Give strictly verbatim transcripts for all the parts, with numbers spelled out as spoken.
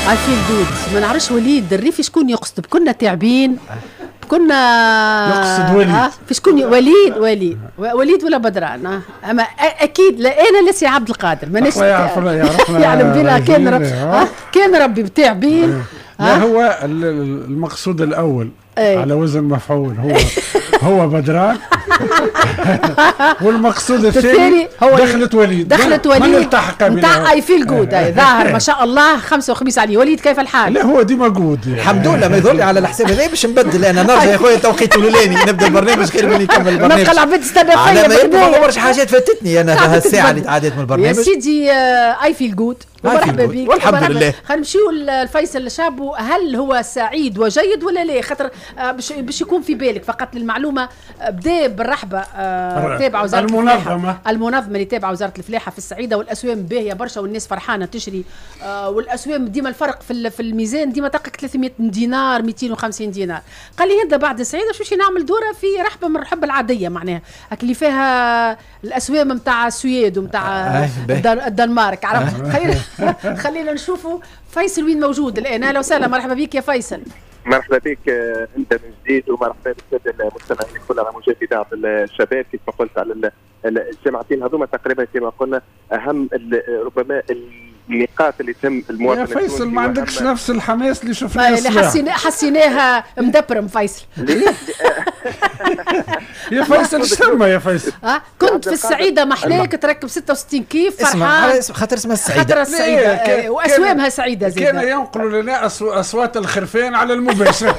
اي فيل جود. ما نعرفش وليد الريفي شكون يقصد، كنا تعبين كنا يقصد وليد آه في شكون وليد وليد وليد ولا بدران آه. اما اكيد لا انا لسي عبد القادر مانيش يعلم بنا كان رب آه. كان ربي تعبين آه. لا هو المقصود الاول أي. على وزن مفعول هو هو بدران والمقصود الثاني هو دخلت وليد دخلت وليد نتاع اي فيل جود ظاهر ما شاء الله خمسة وخميس عليه. وليد كيف الحال؟ لا هو ديما جود يعني. الحمد لله ما يظل على الحساب هذا باش نبدل انا نرجع يا خويا توقيت الاولاني نبدا البرنامج خير من يكمل البرنامج. نبقى العباد تستنى فيا ما برشا حاجات فاتتني انا في الساعه اللي تعديت من البرنامج. يا سيدي اي فيل جود مرحبا بك والحمد لله. خلينا نمشيو لفيصل شابو. هل هو سعيد وجيد ولا لا؟ خاطر باش باش يكون في بالك فقط للمعلومه بدا بالرحبه تابع وزاره المنظمه المنظمه اللي تابعه وزاره الفلاحه في الصعيده، والاسوام باهيه برشا والناس فرحانه تشري، والاسوام ديما الفرق في في الميزان ديما تلقى ثلاثمية دينار مئتين وخمسين دينار. قال لي هذا بعد الصعيده باش نمشي نعمل دوره في رحبه من الرحبه العاديه معناها اللي فيها الاسوام نتاع السويد ونتاع الدنمارك. عرفت خلينا خلينا نشوفوا فيصل وين موجود الان. اهلا وسهلا مرحبا بك يا فيصل. مرحبا بك انت من جديد ومرحبا بالساده المستمعين الكل على موجات اذاعه الشباب. كيف ما قلت على الجامعتين هذوما تقريبا كما قلنا اهم ربما النقاط اللي تم المواطنين. يا فيصل ما عندكش نفس الحماس اللي شفناه اللي حسينا حسيناها مدبرم فيصل. يا فيصل شتم يا فيصل اه كنت في الصعيده محلاك تركب ستة وستين كيف فرحان خاطر اسمها السعيده خاطر السعيده واسوامها سعيده زيد. كان ينقلوا لنا اصوات الخرفان على المباشر.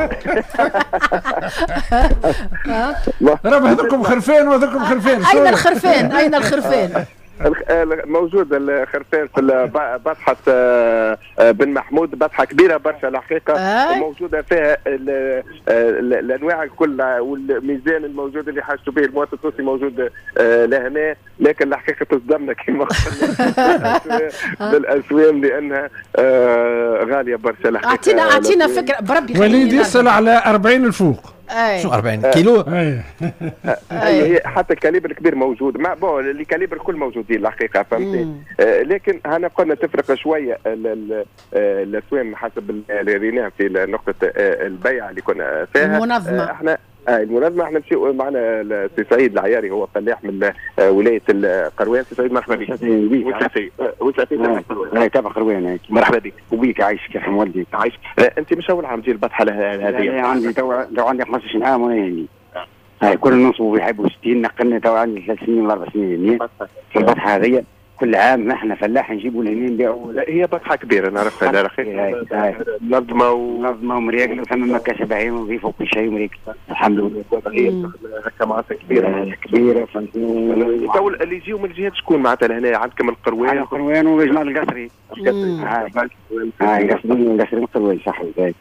راه هذوكم خرفان وهذوكم خرفان. اين الخرفان اين الخرفان؟ موجود الخرفان في بطحة بن محمود، بطحة كبيرة برشا الحقيقة وموجودة فيها الأنواع الكل والميزان الموجود اللي حاجته به المواطن التونسي موجود لهنا. لكن الحقيقة تصدمنا كما قلنا بالأسوام لأنها غالية برشا الحقيقة. أعطينا أعطينا فكرة بربي. وليد يسأل على أربعين الفوق. أي. شو أربعين كيلو؟ أي. أي. حتى الكاليبر الكبير موجود، ما بو الكاليبر الكل موجودين الحقيقه فهمتي. آه لكن هنا قلنا تفرق شويه الاسوام حسب اللي ريناها في نقطه آه البيع اللي كنا فيها المنظمه. آه احنا آه المنظمه احنا نمشيو معنا السي سعيد العياري هو فلاح من آه ولايه القروان. سي سعيد مرحبا بك. وسعيد وسعيد لا تابع قروان. مرحبا بك وبيك عايش كيف والدي عايش. آه انت مش اول عام تجي البطحه هذه؟ عندي تو عندي خمسة عشر عام وانا يعني هاي كل نصبوا يحبوا ستين نقلنا تو عندي ثلاث سنين ولا اربع سنين في البطحه هذه. كل عام احنا فلاح نجيبوا لهنا نبيعوا. هي بطحه كبيره نعرفها لا رخيصه منظمه ومنظمه ومريقله وثم مكاسب عين ونظيفه وكل شيء مريقل الحمد لله. هي هكا معناتها كبيره كبيره. تو اللي يجيو من الجهات شكون معناتها لهنا عندكم القروان؟ القروان وجمال القصري. هاي قصري قصري القروان صح.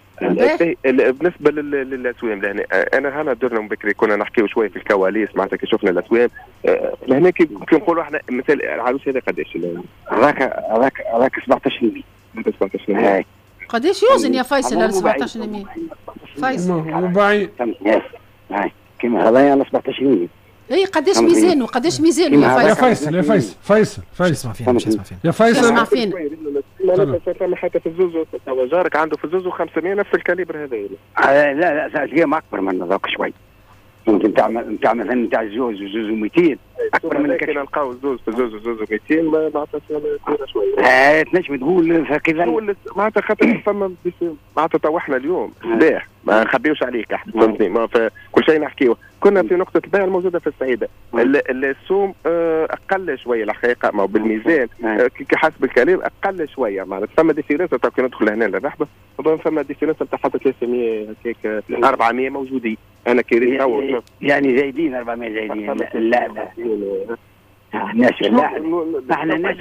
بالنسبه للاسوام لهنا انا هنا درنا من بكري كنا نحكيو شويه في الكواليس معناتها كي شفنا الاسوام لهنا كي نقولوا احنا مثال العروس هذا قداش؟ هذاك هذاك هذاك سبعطاش مية. سبعطاش مية قداش يوزن يا فيصل؟ سبعطاش مية فيصل ربعي هاي كيما هذايا على سبعطاش مية. اي قداش ميزانه قداش ميزانه يا فيصل؟ يا فيصل فيصل فيصل اسمع فينا مش اسمع فينا يا فيصل اسمع فينا. لا لا حتى في الزوزو جارك عنده في الزوزو خمسمية نفس الكاليبر هذا. لا لا تلقاه اكبر من ذاك شوي. ممكن تعمل تعمل مثلا نتاع الزوز وزوز ومئتين اكبر من كنا نلقاو الزوز في الزوز وزوز ومئتين معناتها كبيره شويه. اه تنجم تقول كذا معناتها خاطر فما معناتها تو احنا اليوم صباح ما نخبيوش عليك احنا فهمتني ما كل شيء نحكيوه. كنا في نقطه البيع الموجوده في الصعيده السوم اقل شويه الحقيقه ما بالميزان كحسب الكلام اقل شويه معناتها فما ديفيرنس تو كي ندخل هنا للرحبه فما ديفيرنس نتاع حتى ثلاثمية هكاك أربعمية موجودين. انا كيري تو يعني زايدين أربعمية زايدين. لا لا الناس احنا الناس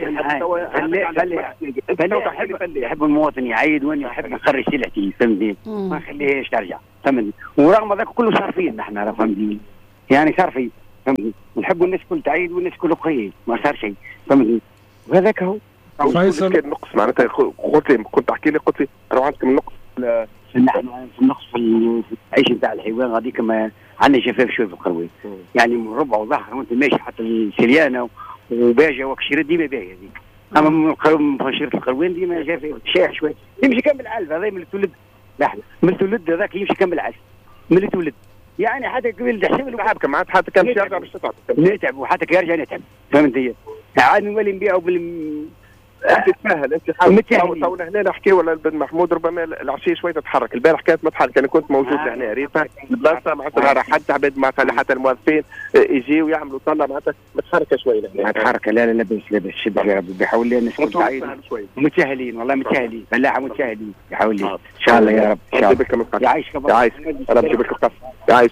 يحب المواطن يعيد وين يحب نخرج سلعتي فهمتني ما نخليهاش ترجع فهمتني. ورغم ذاك كله صارفين احنا فهمتني يعني صارفين فهمتني نحبوا الناس كل تعيد والناس كله قيد ما صار شيء فهمتني. وهذاك هو فيصل نقص معناتها قلت لي كنت احكي لي قلت لي راه عندكم نقص نحن في النقص في العيش نتاع الحيوان غاديك ما عندنا جفاف شوي في القروي يعني من ربع وظهر وانت ماشي حتى السليانه وباجه وكشيره ديما باهيه هذيك اما من بشيره القروين ديما جا في شايح شويه يمشي كمل علف هذا من تولد لحظه من تولد هذاك يمشي كمل علف من اللي تولد يعني حتى قبل تحسب تعبك معناتها حتى كان يرجع باش تتعب نتعب وحتى كي يرجع نتعب فهمت هي عاد نولي نبيعوا بال انت تسهل انت حاول تونا هنا نحكيو على بن محمود ربما العشيه شويه تتحرك البارح كانت ما تتحرك انا كنت موجود آه. هنا ريتها البلاصه معناتها حتى عباد معناتها حتى الموظفين يجيو يعملوا طلة معناتها متحركه شويه هنا متحركه لا لا لا بس لا بس شبه يا ربي بيحاول لي الناس متساهلين والله متساهلين فلاحه متساهلين يحاول لي ان شاء الله يا رب ان شاء الله يعيشك يا عايش ربي يجيب لك القصر يعيش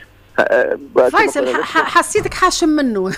فيصل حسيتك حاشم منه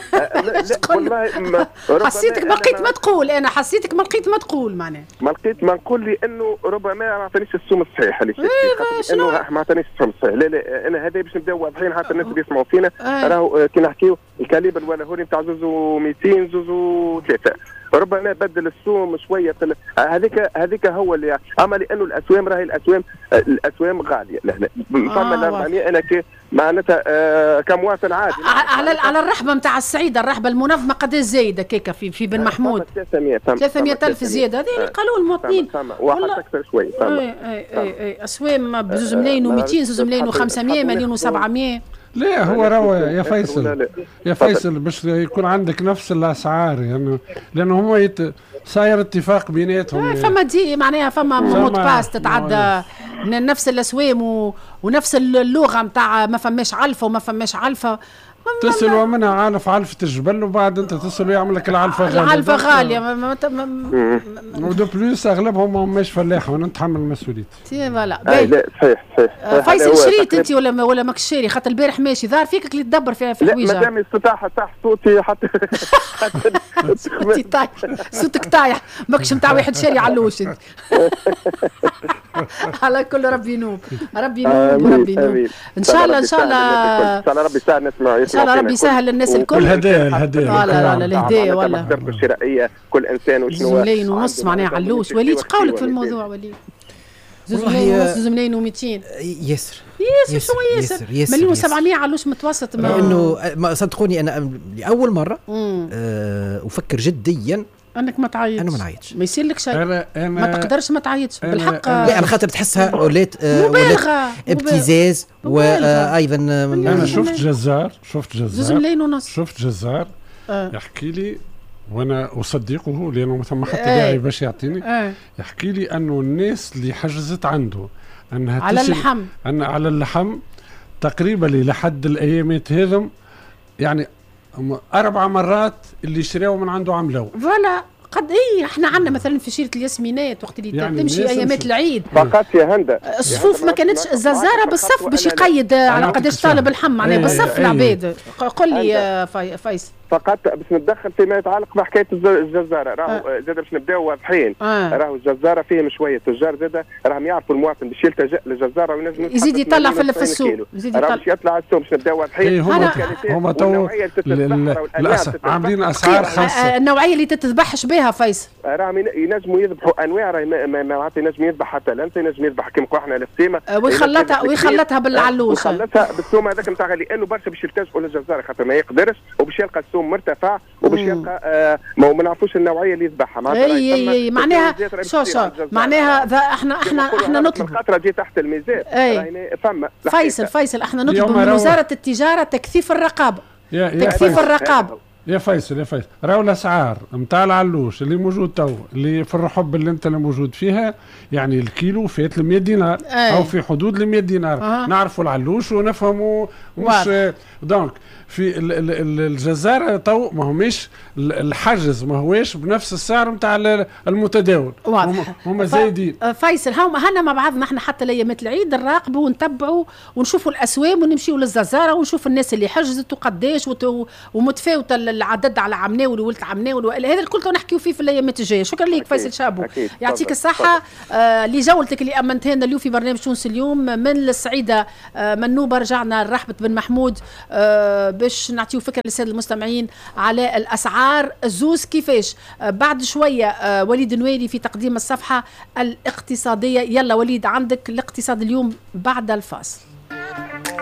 والله حسيتك ما لقيت ما تقول انا حسيتك ما لقيت ما تقول معناها ما لقيت ما نقول لي انه ربما ما عطانيش السوم الصحيح اللي شفت انه ما عطانيش السوم الصحيح لا لا انا هذا باش نبداو واضحين حتى الناس اللي يسمعوا فينا راهو كي نحكيو الكاليبر ولا هوني نتاع زوز ومئتين زوز وثلاثه ربما بدل السوم شويه هذيك هذيك هو اللي اما لانه الاسوام راهي الاسوام الاسوام غاليه لهنا فما أربعمية انا كي معناتها آه كمواطن عادي على على الرحبه نتاع السعيده الرحبه المنظمه قداش زايده كيكا في في بن محمود ثلاثمية ثلاثمية ألف زياده هذه قالوا المواطنين وحتى اكثر شويه اي اي اي اسوام بزوج ملايين ومئتين زوج ملايين وخمسمية مليون وسبعمية لا هو راهو يا فيصل يا فيصل باش يكون عندك نفس الاسعار يعني لانه هما يت... صاير اتفاق بيناتهم فما دي معناها فما مود باس تتعدى نفس الاسوام و... ونفس اللغه نتاع ما فماش علفه وما فماش علفه تسلوا منها علف علفة الجبل وبعد انت تسلوا يعمل لك العلفه غاليه العلفه غاليه ودو بلوس اغلبهم ما هماش فلاحه وانا نتحمل مسؤوليتي تي فوالا لا صحيح صحيح فيصل شريت انت ولا ولا ماكش شاري خاطر البارح ماشي ظهر فيك اللي تدبر في في حويجه لا مادام استطاع تحت صوتي حتى صوتي طايح صوتك طايح ماكش نتاع واحد شاري علوش انت على كل ربي ينوب ربي ينوب وربي ينوب ان شاء الله ان شاء الله ان شاء الله ربي يسهل نسمع ان شاء الله ربي يسهل للناس الكل الهدايا الهدايا لا لا لا الهدايا ولا الشرائيه كل انسان وشنو ملايين ونص معناها علوش وليد قولك في الموضوع وليد زوج ملايين ونص زوج ملايين ومئتين ياسر ياسر شو ياسر مليون وسبعمية علوش متوسط انه صدقوني انا لاول مره أه افكر جديا انك ما تعيطش انا ما نعيطش ما يصير لك شيء ما تقدرش ما تعيطش بالحق لا انا خاطر تحسها ولات مبالغه ابتزاز وايضا انا شفت جزار شفت جزار زوج ملايين ونص شفت جزار آه. يحكي لي وانا اصدقه لانه ما ثم حتى داعي آه. باش يعطيني آه. يحكي لي انه الناس اللي حجزت عنده انها على اللحم ان على اللحم تقريبا لحد الايامات هذم يعني اربع مرات اللي شراوا من عنده عملوا فوالا قد ايه احنا عندنا مثلا في شيره الياسمينات وقت اللي يعني تمشي ايامات العيد فقط يا هندا الصفوف ما كانتش الززاره بالصف باش يقيد على قداش طالب اللحم معناها بالصف العباد قل لي يا فيصل فقط باش نتدخل فيما يتعلق بحكايه الجزاره راهو زاد باش نبداو واضحين آه. راهو الجزاره فيهم شويه تجار زاد راهم يعرفوا المواطن باش يلتجئ للجزاره وينجم يزيد يطلع في, في السوق يزيد يطلع باش يطلع السوق باش نبداو واضحين هما هما تو عاملين اسعار خاصه النوعيه اللي تتذبحش بها فيصل راهم ينجموا يذبحوا انواع راهي معناتها ينجم يذبح حتى لانسه ينجم يذبح كيما احنا الفتيمه ويخلطها ويخلطها بالعلوش ويخلطها بالثوم هذاك نتاع لانه برشا باش يلتجئوا للجزاره خاطر ما يقدرش وباش يلقى السوم مرتفع وباش يلقى آه ما نعرفوش النوعيه اللي يذبحها معناتها اي اي معناها شو شو معناها احنا احنا احنا نطلب الخطره جي تحت الميزان راهي فما فيصل فيصل احنا نطلب من وزاره التجاره تكثيف الرقابه تكثيف الرقابه يا فيصل يا فيصل راهو الاسعار نتاع العلوش اللي موجود تو اللي في الرحب اللي انت اللي موجود فيها يعني الكيلو فات ال مئة دينار أي. او في حدود ال مئة دينار أه. نعرفوا العلوش ونفهموا مش دونك في ال ال ال الجزاره تو ما هماش الحجز ما هواش بنفس السعر نتاع المتداول واضح هم زايدين فيصل هم هنا مع بعضنا احنا حتى ليامات العيد نراقبوا ونتبعوا ونشوفوا الاسواق ونمشيوا للجزاره ونشوف الناس اللي حجزت وقداش ومتفاوته العدد على عمناول وولد عمناول هذا الكل نحكيو فيه في الايامات الجايه. شكرا لك فيصل شابو يعطيك الصحه آه لجولتك اللي امنتها لنا اليوم في برنامج تونس اليوم من السعيده آه منوبه. رجعنا لرحبه بن محمود آه باش نعطيو فكره للساده المستمعين على الاسعار الزوز كيفاش. آه بعد شويه آه وليد نويري في تقديم الصفحه الاقتصاديه. يلا وليد عندك الاقتصاد اليوم بعد الفاصل.